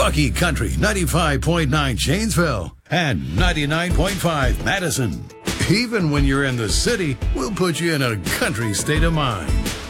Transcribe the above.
Talkie Country 95.9 Janesville and 99.5 Madison. Even when you're in the city, we'll put you in a country state of mind.